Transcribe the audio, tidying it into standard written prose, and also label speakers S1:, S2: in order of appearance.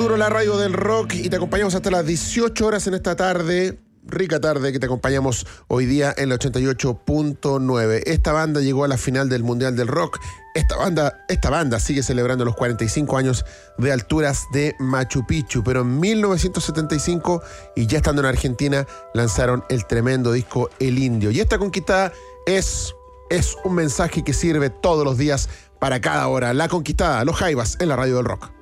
S1: Duro la radio del rock y te acompañamos hasta las 18 horas en esta tarde, rica tarde que te acompañamos hoy día en la 88.9. Esta banda llegó a la final del Mundial del Rock. Esta banda sigue celebrando los 45 años de alturas de Machu Picchu, pero en 1975 y ya estando en Argentina lanzaron el tremendo disco El Indio. Y esta conquistada es un mensaje que sirve todos los días para cada hora. La Conquistada, Los Jaivas en la radio del rock.